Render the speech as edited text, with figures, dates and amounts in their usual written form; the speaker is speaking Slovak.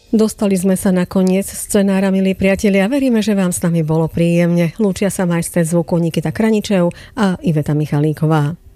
Dostali sme sa na koniec scenára, milí priatelia. Veríme, že vám s nami bolo príjemne. Lúčia sa majster zvuku Nikita Kraničev a Iveta Michalíková.